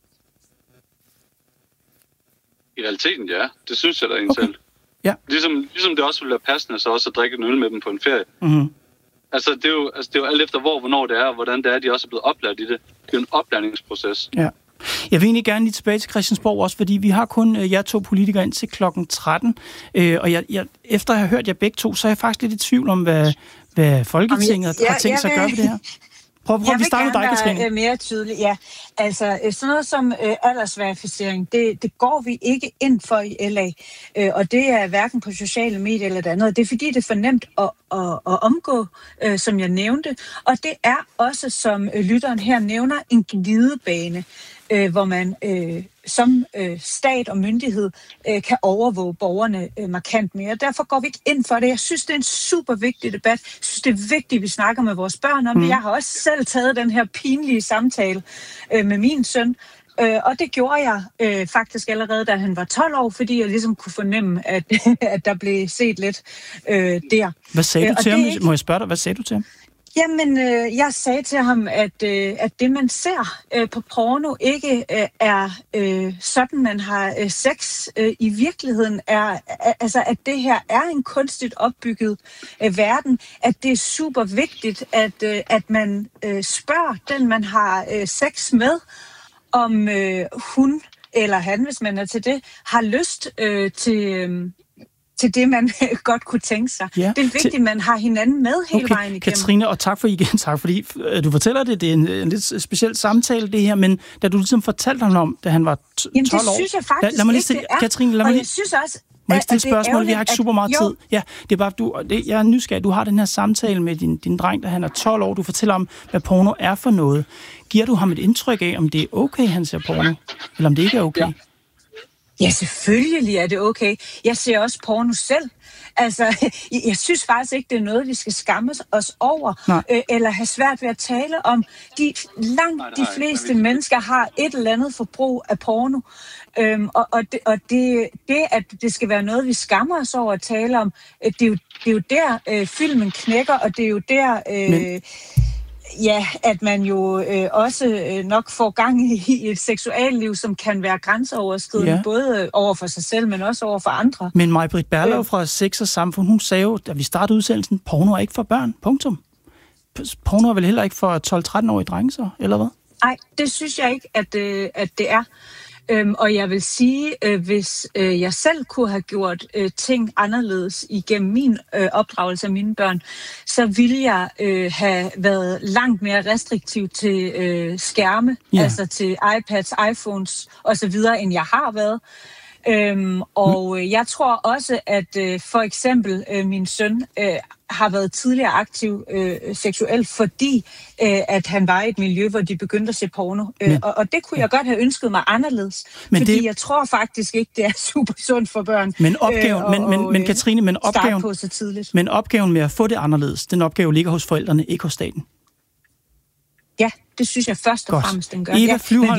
I realiteten, ja. Det synes jeg da en selv. Ja. Ligesom det også vil være passende, så også at drikke en øl med dem på en ferie. Mm-hmm. Altså, det er jo alt efter hvornår det er, og hvordan det er, de også er blevet oplært i det. Det er jo en oplæringsproces. Ja. Jeg vil egentlig gerne lige tilbage til Christiansborg også, fordi vi har kun jer to politikere indtil klokken 13. Og jeg, efter at have hørt jer begge to, så er jeg faktisk lidt i tvivl om, hvad Folketinget har tænkt sig at gøre ved det her. Prøv vi starter med dig, Katrine. Jeg vil mere tydelig, ja. Altså, sådan noget som aldersverificering, det går vi ikke ind for i LA. Og det er hverken på sociale medier eller andet. Det er fordi, det er for nemt at omgå, som jeg nævnte. Og det er også, som lytteren her nævner, en glidebane, hvor man som stat og myndighed kan overvåge borgerne markant mere. Derfor går vi ikke ind for det. Jeg synes, det er en super vigtig debat. Jeg synes, det er vigtigt, at vi snakker med vores børn om det. Jeg har også selv taget den her pinlige samtale med min søn, og det gjorde jeg faktisk allerede, da han var 12 år, fordi jeg ligesom kunne fornemme, at der blev set lidt der. Hvad sagde du til ham? Må jeg spørge dig, hvad sagde du til ham? Jamen, jeg sagde til ham, at det, man ser på porno, ikke er sådan, man har sex i virkeligheden. Altså, at det her er en kunstigt opbygget verden. At det er super vigtigt, at man spørger den, man har sex med, om hun eller han, hvis man er til det, har lyst til det, man godt kunne tænke sig. Ja, det er vigtigt, at man har hinanden med hele vejen igennem. Katrine, og tak fordi du fortæller det. Det er en lidt speciel samtale, det her, men da du ligesom fortalte ham om, da han var 12 år... Jamen, det synes jeg faktisk ikke, det er. Katrine, og jeg synes også... Må jeg ikke stille spørgsmål? Vi har ikke super meget tid. Ja, det er bare, jeg er nysgerrig. Du har den her samtale med din dreng, da han er 12 år. Du fortæller om, hvad porno er for noget. Giver du ham et indtryk af, om det er okay, han ser porno? Eller om det ikke er okay? Ja, selvfølgelig er det okay. Jeg ser også porno selv. Altså, jeg synes faktisk ikke, det er noget, vi skal skamme os over, eller have svært ved at tale om. Langt de fleste mennesker har et eller andet forbrug af porno. Og det, at det skal være noget, vi skammer os over at tale om, det er jo der, filmen knækker, og det er jo der... Ja, at man jo også nok får gang i et seksualliv, som kan være grænseoverskridende, både over for sig selv, men også over for andre. Men Maj-Britt Berlov fra Sex og Samfund, hun sagde jo, da vi startede udsendelsen, porno er ikke for børn, punktum. Porno er vel heller ikke for 12-13-årige drenge, så, eller hvad? Nej, det synes jeg ikke, at det er. Og jeg vil sige, hvis jeg selv kunne have gjort ting anderledes igennem min opdragelse af mine børn, så ville jeg have været langt mere restriktiv til skærme, altså til iPads, iPhones osv., end jeg har været. Og jeg tror også, at for eksempel min søn har været tidligere aktiv seksuelt, fordi at han var i et miljø, hvor de begyndte at se porno. Og det kunne jeg godt have ønsket mig anderledes, fordi jeg tror faktisk ikke, det er super sundt for børn. Men opgaven, Katrine, på så tidligt. Men opgaven med at få det anderledes, den opgave ligger hos forældrene, ikke hos staten. Ja, det synes jeg først og fremmest, den gør. Eva Flyvholm,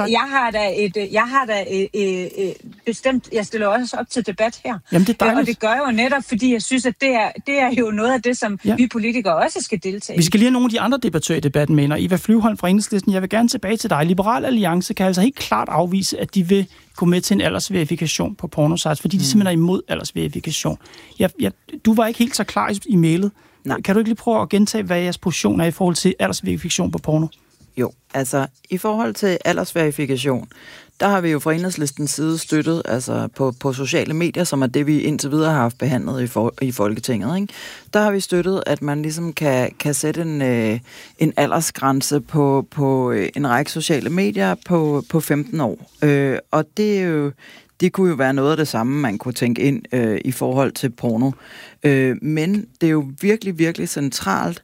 jeg har da bestemt, jeg stiller også op til debat her. Jamen, det er dejligt. Og det gør jeg jo netop, fordi jeg synes, at det er jo noget af det, som vi politikere også skal deltage i. Vi skal lige have nogle af de andre debattører i debatten med, og Eva Flyvholm fra Enhedslisten, jeg vil gerne tilbage til dig. Liberal Alliance kan altså helt klart afvise, at de vil gå med til en aldersverifikation på pornosites, fordi de simpelthen er imod aldersverifikation. Du var ikke helt så klar i mailet. Nej. Kan du ikke lige prøve at gentage, hvad jeres position er i forhold til aldersverifikation på porno? Jo, altså i forhold til aldersverifikation, der har vi jo fra Enhedslistens side støttet altså på sociale medier, som er det, vi indtil videre har haft behandlet i Folketinget. Ikke? Der har vi støttet, at man ligesom kan sætte en aldersgrænse på en række sociale medier på 15 år. Og det er jo... Det kunne jo være noget af det samme, man kunne tænke ind i forhold til porno. Men det er jo virkelig, virkelig centralt,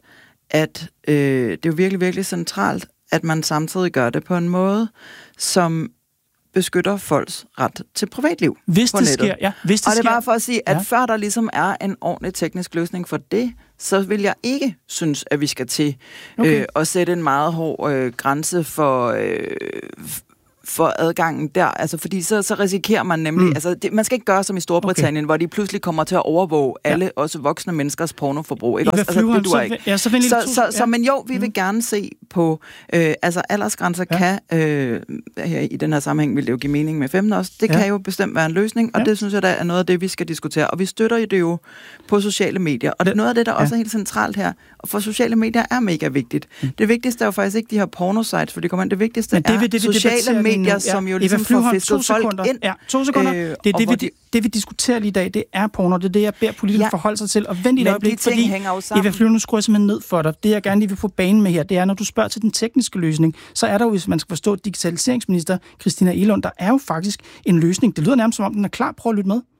at man samtidig gør det på en måde, som beskytter folks ret til privatliv. Hvis det sker, ja. Hvis det og det er sker. bare for at sige, at før der ligesom er en ordentlig teknisk løsning for det, så vil jeg ikke synes, at vi skal til at sætte en meget hård grænse for adgangen der, altså fordi så risikerer man nemlig, altså man skal ikke gøre som i Storbritannien, hvor de pludselig kommer til at overvåge alle, også voksne menneskers pornoforbrug. Ikke? Også, altså, det duer ikke. Men jo, vi vil gerne se på, altså aldersgrænser kan, i den her sammenhæng vil det jo give mening med 15 også, det kan jo bestemt være en løsning, og det synes jeg, der er noget af det, vi skal diskutere. Og vi støtter det jo på sociale medier, og det er noget af det, der også er helt centralt her, og for sociale medier er mega vigtigt. Det vigtigste er jo faktisk ikke de her pornosites, for det vigtigste er sociale medier, som jo ligesom får fisket folk ind. Ja, 2 sekunder. Det vi diskuterer lige i dag, det er porno. Det er det, jeg beder politikerne forholde sig til. Og vent i et øjeblik, fordi Eva Flyvholm, nu skruer jeg simpelthen ned for dig. Det, jeg gerne lige vil få banen med her, det er, når du spørger til den tekniske løsning, så er der jo, hvis man skal forstå digitaliseringsminister Christina Egelund, der er jo faktisk en løsning. Det lyder nærmest som om, den er klar. Prøv at lytte med.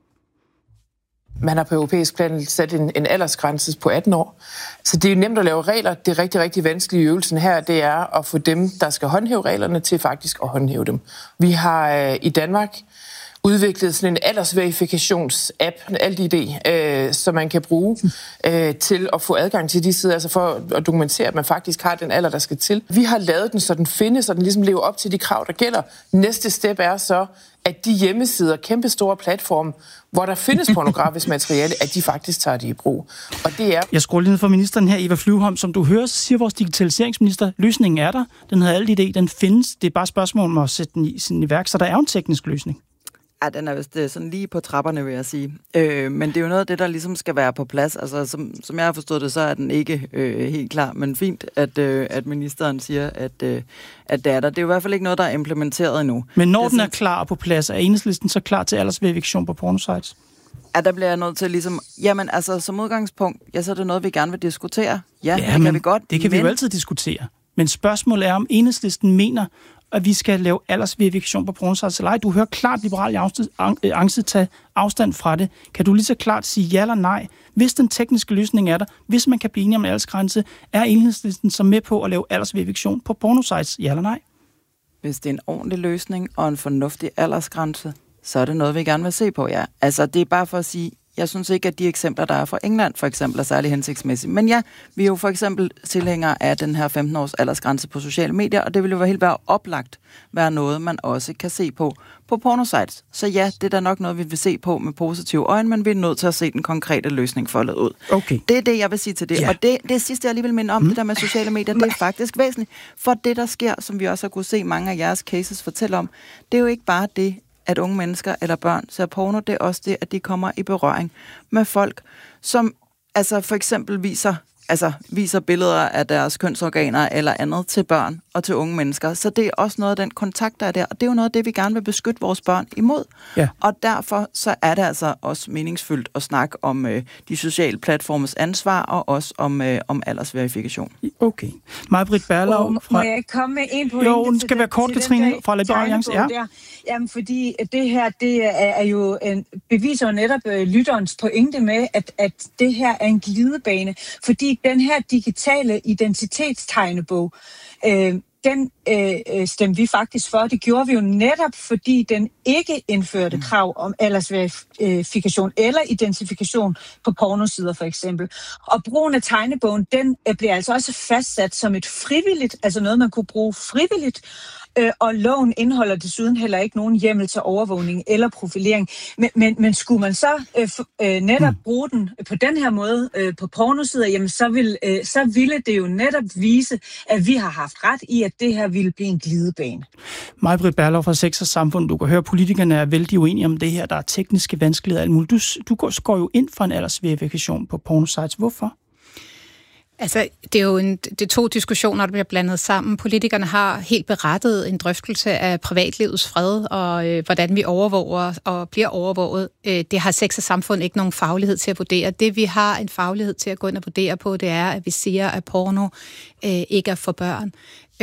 Man har på europæisk plan sat en aldersgrænse på 18 år. Så det er jo nemt at lave regler. Det er rigtig, rigtig vanskeligt i øvelsen her, det er at få dem, der skal håndhæve reglerne, til faktisk at håndhæve dem. Vi har i Danmark udviklet sådan en aldersverifikations-app, AltID, som man kan bruge til at få adgang til de sider, altså for at dokumentere, at man faktisk har den alder, der skal til. Vi har lavet den, så den findes, så den ligesom lever op til de krav, der gælder. Næste step er så, at de hjemmesider, kæmpestore platforme, hvor der findes pornografisk materiale, at de faktisk tager det i brug. Og det er... Jeg skruer lige ned for ministeren her, Eva Flyvholm. Som du hører, så siger vores digitaliseringsminister, løsningen er der. Den hedder AltID, den findes. Det er bare spørgsmål om at sætte den i værk, så der er jo en teknisk løsning. Ja, den er vist sådan lige på trapperne, vil jeg sige. Men det er jo noget af det, der ligesom skal være på plads. Altså, som jeg har forstået det, så er den ikke helt klar, men fint, at ministeren siger, at det er der. Det er jo i hvert fald ikke noget, der er implementeret endnu. Men når den er klar og på plads, er Enhedslisten så klar til aldersverifikation på pornosites? Ja, der bliver jeg nødt til ligesom... Jamen, altså, som udgangspunkt, så er det noget, vi gerne vil diskutere. Ja, det kan vi godt. Det kan vi jo altid diskutere. Men spørgsmålet er, om Enhedslisten mener, at vi skal lave aldersverifikation på pornosites eller ej. Du hører klart Liberal Alliance tage afstand fra det. Kan du lige så klart sige ja eller nej? Hvis den tekniske løsning er der, hvis man kan blive enige om en aldersgrænse, er Enhedslisten så med på at lave aldersverifikation på pornosites, ja eller nej? Hvis det er en ordentlig løsning og en fornuftig aldersgrænse, så er det noget, vi gerne vil se på, ja. Altså, det er bare for at sige, jeg synes ikke, at de eksempler, der er fra England, for eksempel, er særlig hensigtsmæssige. Men ja, vi er jo for eksempel tilhængere af den her 15-års aldersgrænse på sociale medier, og det vil jo helt være oplagt være noget, man også kan se på pornosites. Så ja, det er da nok noget, vi vil se på med positive øjne, men vi er nødt til at se den konkrete løsning foldet ud. Okay. Det er det, jeg vil sige til det. Ja. Og det sidste, jeg lige vil minde om, det der med sociale medier, det er faktisk væsentligt. For det, der sker, som vi også har kunne se mange af jeres cases fortælle om, det er jo ikke bare det, at unge mennesker eller børn ser porno, det er også det, at de kommer i berøring med folk, som altså for eksempel viser billeder af deres kønsorganer eller andet til børn og til unge mennesker. Så det er også noget af den kontakt, der er der, og det er jo noget af det, vi gerne vil beskytte vores børn imod. Ja. Og derfor så er det altså også meningsfyldt at snakke om de sociale platformes ansvar og også om aldersverifikation. Okay. Maj-Britt Berlau fra... Må jeg komme med en pointe? Jo, den skal være kort, Katrine, fra Liberal Alliance. Ja. Jamen, fordi det her, det er jo beviser jo netop lytterens pointe med, at det her er en glidebane, fordi den her digitale identitetstegnebog, den stemte vi faktisk for. Det gjorde vi jo netop, fordi den ikke indførte krav om aldersverifikation eller identifikation på pornosider for eksempel. Og brugen af tegnebogen, den bliver altså også fastsat som et frivilligt, altså noget, man kunne bruge frivilligt, og loven indeholder desuden heller ikke nogen hjemmel til overvågning eller profilering. Men skulle man så netop bruge den på den her måde på pornosider, jamen så ville det jo netop vise, at vi har haft ret i, at det her ville blive en glidebane. Maj-Britt Berlau fra Sex og Samfund, du kan høre, at politikerne er vældig uenige om det her. Der er tekniske vanskeligheder og alt muligt. Du går jo ind for en aldersverifikation på pornosites. Hvorfor? Altså, det er jo det er 2 diskussioner, der bliver blandet sammen. Politikerne har helt berettet en drøftelse af privatlivets fred, og hvordan vi overvåger og bliver overvåget. Det har Sex og Samfund ikke nogen faglighed til at vurdere. Det, vi har en faglighed til at gå ind og vurdere på, det er, at vi siger, at porno ikke er for børn.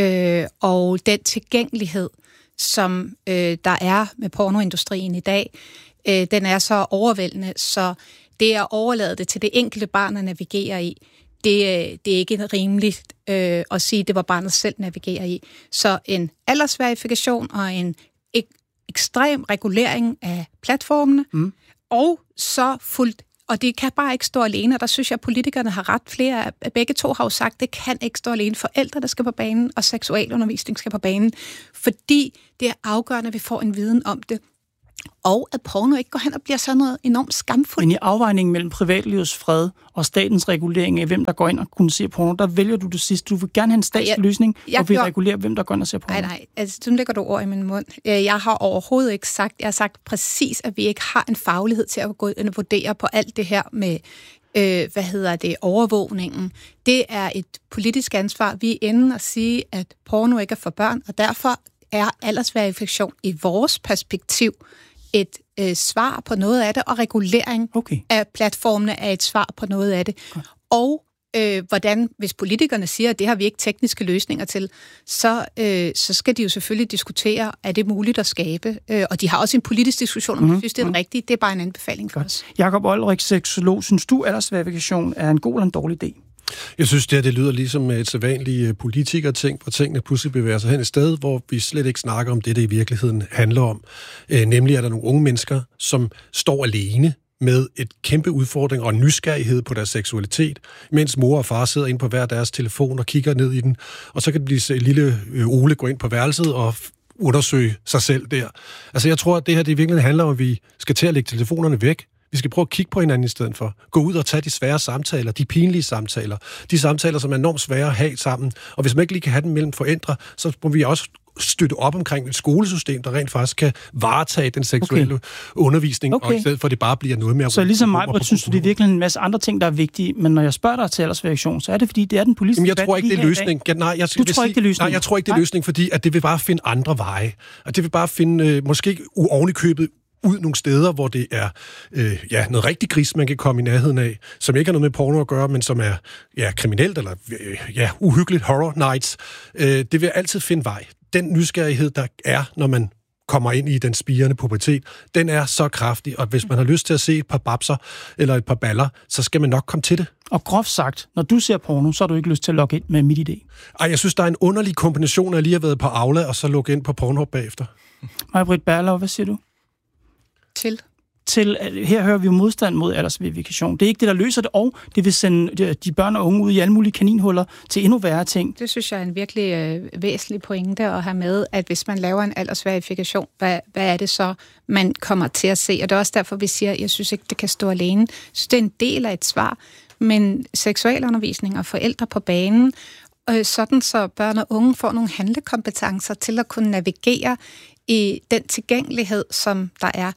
Og den tilgængelighed, som der er med pornoindustrien i dag, den er så overvældende, så det at overlade det til det enkelte barn at navigere i, det er ikke rimeligt at sige, at det var barnet selv navigerer i. Så en aldersverifikation og en ekstrem regulering af platformene, og så fuldt Og det kan bare ikke stå alene, og der synes jeg, at politikerne har ret. Flere af begge to har jo sagt, at det kan ikke stå alene. Forældre, der skal på banen, og seksualundervisning skal på banen. Fordi det er afgørende, at vi får en viden om det. Og at porno ikke går hen og bliver sådan noget enormt skamfuldt. Men i afvejningen mellem privatlivets fred og statens regulering af, hvem der går ind og kunne se porno, der vælger du det sidste. Du vil gerne have en statslig løsning, og vil regulere, hvem der går ind og ser porno. Nej, altså, så lægger du ord i min mund. Jeg har overhovedet ikke sagt, jeg har sagt præcis, at vi ikke har en faglighed til at gå ind og vurdere på alt det her med, overvågningen. Det er et politisk ansvar. Vi er inde og sige, at porno ikke er for børn, og derfor er aldersverifikation i vores perspektiv et svar på noget af det, og regulering af platformene er et svar på noget af det. Og hvordan, hvis politikerne siger, at det har vi ikke tekniske løsninger til, så skal de jo selvfølgelig diskutere, er det muligt at skabe. Og de har også en politisk diskussion, om de synes, det er den rigtige. Det er bare en anbefaling for os. Jakob Olrik, seksolog, synes du, aldersverifikation er en god eller en dårlig idé? Jeg synes, det lyder ligesom et sædvanligt politikerting, hvor tingene pludselig bevæger sig hen et sted, hvor vi slet ikke snakker om det i virkeligheden handler om. Nemlig er der nogle unge mennesker, som står alene med et kæmpe udfordring og en nysgerrighed på deres seksualitet, mens mor og far sidder inde på hver deres telefon og kigger ned i den, og så kan det blive lille Ole gå ind på værelset og undersøge sig selv der. Altså jeg tror, at det her det i virkeligheden handler om, at vi skal til at lægge telefonerne væk. Vi skal prøve at kigge på hinanden i stedet for. Gå ud og tage de svære samtaler, de pinlige samtaler, de samtaler, som er enormt svære at have sammen. Og hvis man ikke lige kan have dem mellem forældre, så må vi også støtte op omkring et skolesystem, der rent faktisk kan varetage den seksuelle undervisning, og i stedet for, at det bare bliver noget mere... Så ligesom mig, synes du, det er virkelig en masse andre ting, der er vigtige, men når jeg spørger dig til aldersverifikation, så er det, fordi det er den politiske debat. Jeg tror ikke, det er løsning. Du tror ikke, det er løsning? Nej, jeg tror ikke, det er løsning, fordi at det vil bare finde andre veje. Og det vil bare finde, måske ovenikøbet, ud nogle steder, hvor det er noget rigtig gris, man kan komme i nærheden af, som ikke har noget med porno at gøre, men som er kriminelt eller uhyggeligt horror nights. Det vil altid finde vej. Den nysgerrighed, der er, når man kommer ind i den spirende pubertet, den er så kraftig, og hvis man har lyst til at se et par babser eller et par baller, så skal man nok komme til det. Og groft sagt, når du ser porno, så har du ikke lyst til at logge ind med MitID? Ej, jeg synes, der er en underlig kombination af at lige have været på Aula, og så logge ind på Pornhub bagefter. Maj-Britt Berlau, hvad siger du? Her hører vi jo modstand mod aldersverifikation. Det er ikke det, der løser det, og det vil sende de børn og unge ud i alle mulige kaninhuller til endnu værre ting. Det synes jeg er en virkelig væsentlig pointe at have med, at hvis man laver en aldersverifikation, hvad er det så, man kommer til at se? Og det er også derfor, vi siger, at jeg synes ikke, det kan stå alene. Jeg synes, det er en del af et svar, men seksualundervisning og forældre på banen, sådan så børn og unge får nogle handlekompetencer til at kunne navigere i den tilgængelighed, som der er.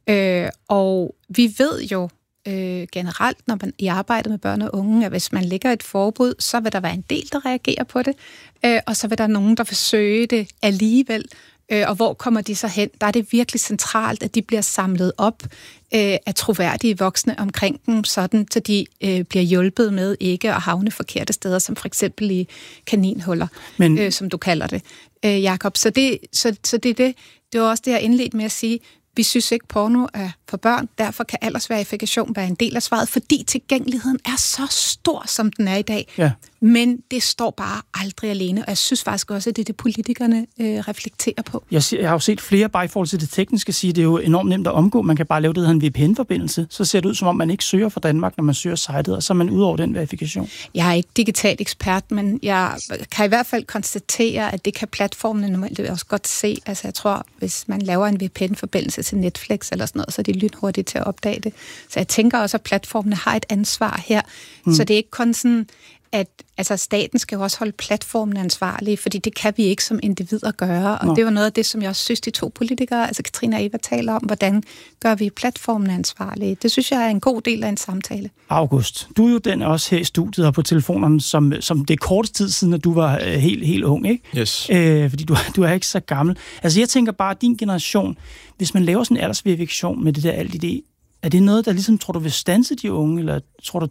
Og vi ved jo generelt, når man i arbejdet med børn og unge, at hvis man lægger et forbud, så vil der være en del, der reagerer på det, og så vil der nogen, der vil søge det alligevel. Og hvor kommer de så hen? Der er det virkelig centralt, at de bliver samlet op af troværdige voksne omkring dem, sådan så de bliver hjulpet med ikke at havne forkerte steder, som for eksempel i kaninhuller, som du kalder det, Jakob. Så det er det. Det var også det, jeg indledte med at sige. Vi synes ikke, porno er for børn, derfor kan aldersverifikation være en del af svaret, fordi tilgængeligheden er så stor, som den er i dag. Ja. Men det står bare aldrig alene, og jeg synes faktisk også, at det er det, politikerne reflekterer på. Jeg har jo set flere, bare i forhold til det tekniske, sige, det er jo enormt nemt at omgå. Man kan bare lave det, der hedder en VPN-forbindelse. Så ser det ud, som om man ikke søger fra Danmark, når man søger sitet, og så er man ud over den verifikation. Jeg er ikke digital ekspert, men jeg kan i hvert fald konstatere, at det kan platformene normalt også godt se. Altså jeg tror, hvis man laver en VPN-forbindelse til Netflix eller sådan noget, så er de lynhurtige til at opdage det. Så jeg tænker også, at platformene har et ansvar her. Så det er ikke kun sådan, at staten skal jo også holde platformen ansvarlige, fordi det kan vi ikke som individer gøre. Og det var noget af det, som jeg også synes, de to politikere, altså Katrine og Eva, taler om, hvordan gør vi platformen ansvarlige. Det synes jeg er en god del af en samtale. August, du er jo den også her i studiet og på telefonerne, som det er kortest tid siden, at du var helt ung, ikke? Yes. Fordi du er ikke så gammel. Altså jeg tænker bare, at din generation, hvis man laver sådan en aldersverifikation med det der alt det, er det noget, der ligesom, tror du, vil standse de unge? Eller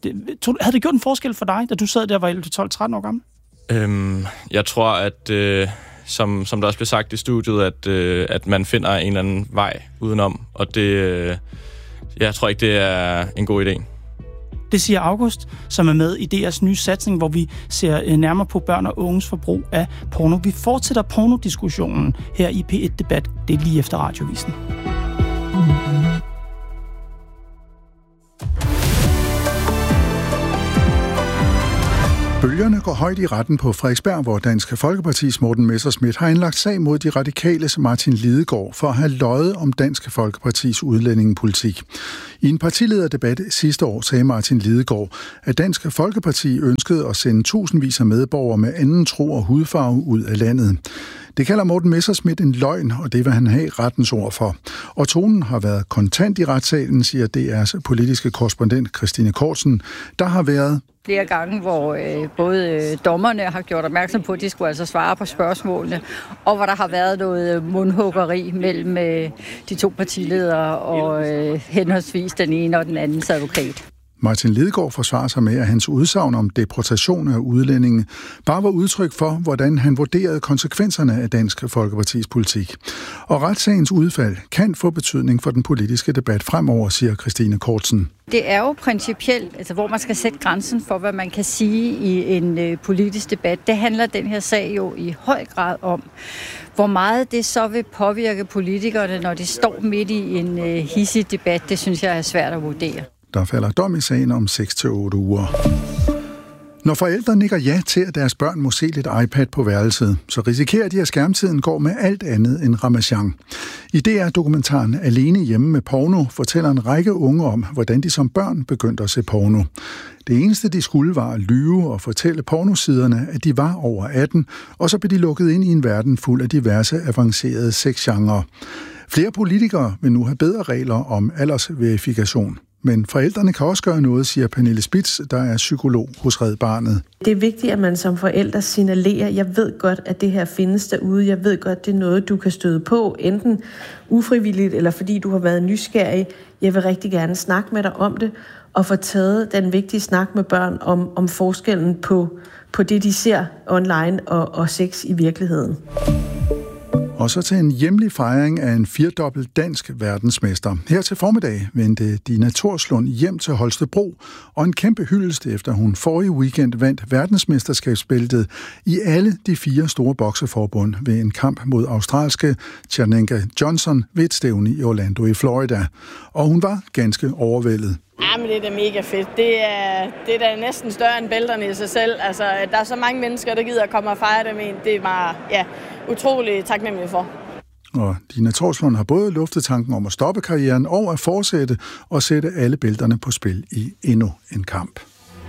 havde det gjort en forskel for dig, da du sad der og var 12-13 år gammel? Jeg tror, at som der også blev sagt i studiet, at man finder en eller anden vej udenom. Og det, jeg tror ikke, det er en god idé. Det siger August, som er med i DR's nye satsning, hvor vi ser nærmere på børn og unges forbrug af porno. Vi fortsætter pornodiskussionen her i P1 Debat. Det er lige efter Radiovisen. Bølgerne går højt i retten på Frederiksberg, hvor Dansk Folkepartis Morten Messerschmidt har indlagt sag mod de radikales Martin Lidegaard for at have løjet om Dansk Folkepartis udlændingepolitik. I en partilederdebat sidste år sagde Martin Lidegaard, at Dansk Folkeparti ønskede at sende tusindvis af medborgere med anden tro og hudfarve ud af landet. Det kalder Morten Messerschmidt en løgn, og det vil han have rettens ord for. Og tonen har været kontant i retssalen, siger DR's politiske korrespondent Christine Kortsen. Der har været flere gange, hvor både dommerne har gjort opmærksom på, at de skulle altså svare på spørgsmålene, og hvor der har været noget mundhuggeri mellem de to partiledere og henholdsvis den ene og den andens advokat. Martin Lidegaard forsvarer sig med, at hans udsagn om deportation af udlændinge bare var udtryk for, hvordan han vurderede konsekvenserne af Dansk Folkepartis politik. Og retssagens udfald kan få betydning for den politiske debat fremover, siger Christine Kortsen. Det er jo principielt, altså hvor man skal sætte grænsen for, hvad man kan sige i en politisk debat. Det handler den her sag jo i høj grad om. Hvor meget det så vil påvirke politikerne, når de står midt i en hidsig debat, det synes jeg er svært at vurdere. Der falder dom i sagen om 6-8 uger. Når forældre nikker ja til, at deres børn må se lidt iPad på værelset, så risikerer de, at skærmtiden går med alt andet end Ramachan. I DR-dokumentaren Alene hjemme med porno fortæller en række unge om, hvordan de som børn begyndte at se porno. Det eneste, de skulle, var at lyve og fortælle pornosiderne, at de var over 18, og så blev de lukket ind i en verden fuld af diverse avancerede sexgenrer. Flere politikere vil nu have bedre regler om aldersverifikation. Men forældrene kan også gøre noget, siger Pernille Spitz, der er psykolog hos Red Barnet. Det er vigtigt, at man som forælder signalerer, jeg ved godt, at det her findes derude. Jeg ved godt, det er noget, du kan støde på, enten ufrivilligt eller fordi du har været nysgerrig. Jeg vil rigtig gerne snakke med dig om det, og få taget den vigtige snak med børn om forskellen på det, de ser online og sex i virkeligheden. Og så til en hjemlig fejring af en 4-dobbelt dansk verdensmester. Her til formiddag vendte Dina Torslund hjem til Holstebro, og en kæmpe hyldest efter hun forrige weekend vandt verdensmesterskabsbæltet i alle de 4 store bokseforbund ved en kamp mod australske Chandler Johnson ved et stævne i Orlando i Florida. Og hun var ganske overvældet. Ja, men det er da mega fedt. Det er da næsten større end bælterne i sig selv. Altså, der er så mange mennesker, der gider at komme og fejre dem. Det er bare utrolig taknemmelig for. Og Dina Torslund har både luftet tanken om at stoppe karrieren og at fortsætte og sætte alle bælterne på spil i endnu en kamp.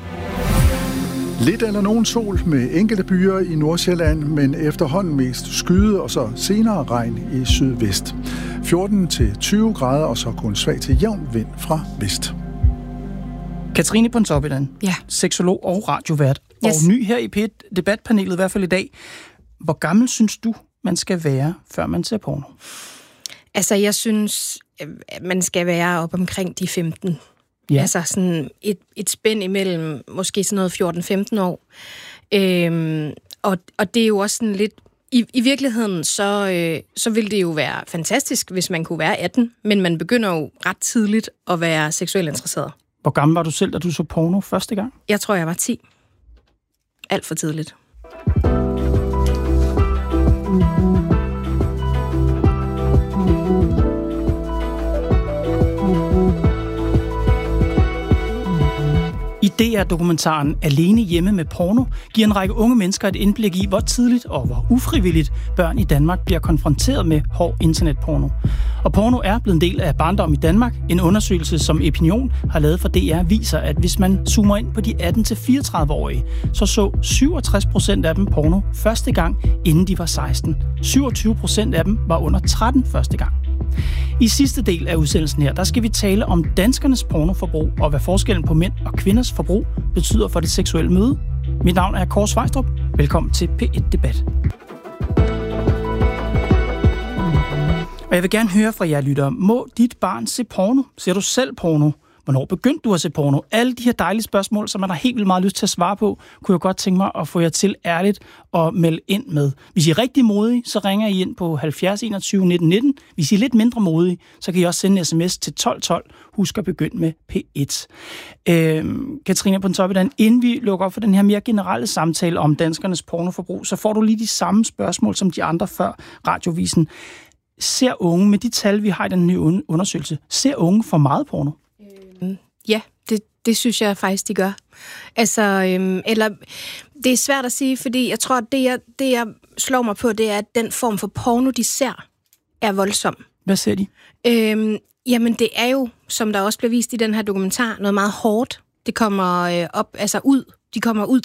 Lidt eller nogen sol med enkelte byer i Nordsjælland, men efterhånden mest skyde og så senere regn i sydvest. 14-20 grader og så kun svag til jævn vind fra vest. Katrine Pontoppidan, ja. Seksolog og radiovært, og ny her i P1-debatpanelet, i hvert fald i dag. Hvor gammel synes du, man skal være, før man ser porno? Altså, jeg synes, man skal være op omkring de 15. Ja. Altså sådan et spænd imellem måske sådan noget 14-15 år. Og det er jo også sådan lidt... I virkeligheden, så vil det jo være fantastisk, hvis man kunne være 18, men man begynder jo ret tidligt at være seksuelt interesseret. Hvor gammel var du selv, da du så porno første gang? Jeg tror, jeg var 10. Alt for tidligt. I DR-dokumentaren Alene hjemme med porno giver en række unge mennesker et indblik i, hvor tidligt og hvor ufrivilligt børn i Danmark bliver konfronteret med hård internetporno. Og porno er blevet en del af barndom i Danmark. En undersøgelse, som Opinion har lavet for DR, viser, at hvis man zoomer ind på de 18-34-årige, så 67% af dem porno første gang, inden de var 16. 27% af dem var under 13 første gang. I sidste del af udsendelsen her, der skal vi tale om danskernes pornoforbrug og hvad forskellen på mænd og kvinders forbrug betyder for det seksuelle møde. Mit navn er Kåre Svejstrup. Velkommen til P1 Debat. Og jeg vil gerne høre fra jer lyttere. Må dit barn se porno? Ser du selv porno? Hvornår begyndte du at se porno? Alle de her dejlige spørgsmål, som man har helt vildt meget lyst til at svare på, kunne jeg godt tænke mig at få jer til ærligt og melde ind med. Hvis I er rigtig modige, så ringer I ind på 70 21 19 19. Hvis I er lidt mindre modige, så kan I også sende en sms til 1212. Husk at begynde med P1. Katrine Pontoppidan, inden vi lukker op for den her mere generelle samtale om danskernes pornoforbrug, så får du lige de samme spørgsmål som de andre før radiovisen. Ser unge, med de tal, vi har i den nye undersøgelse, ser unge for meget porno? Ja, Det synes jeg faktisk, de gør. Altså, eller det er svært at sige, fordi jeg tror, at det jeg slår mig på, det er, at den form for porno, de ser, er voldsom. Hvad ser de? Jamen, det er jo, som der også bliver vist i den her dokumentar, noget meget hårdt. Det kommer ud. De kommer ud